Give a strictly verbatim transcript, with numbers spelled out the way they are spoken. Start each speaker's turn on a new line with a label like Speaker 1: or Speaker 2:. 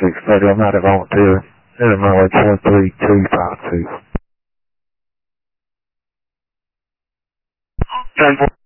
Speaker 1: six thirty, I'm not a volunteer. Let him know it's one three two five two. ten